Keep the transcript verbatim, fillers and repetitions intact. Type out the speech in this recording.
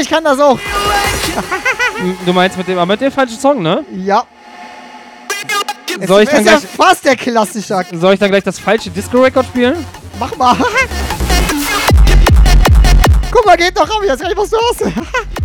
ich kann das auch. Du meinst mit dem, aber mit dem falschen Song, ne? Ja. Soll ich Es dann ist ja gleich, fast der Klassiker. soll ich dann gleich das falsche Disco-Record spielen? Mach mal. Guck mal, geht doch, hab ich jetzt gar nicht was du hast.